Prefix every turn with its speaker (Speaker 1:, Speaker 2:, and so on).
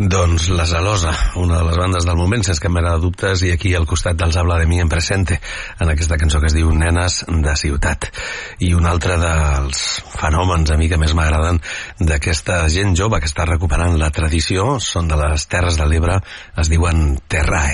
Speaker 1: Doncs la Zalosa, una de les bandes del moment, sense cap mena de dubtes, i aquí al costat dels Habla de mi en presente, en aquesta cançó que es diu Nenes de ciutat. I un altre dels fenòmens a mi que més m'agraden d'aquesta gent jove que està recuperant la tradició són de les Terres de l'Ebre, es diuen Terrae.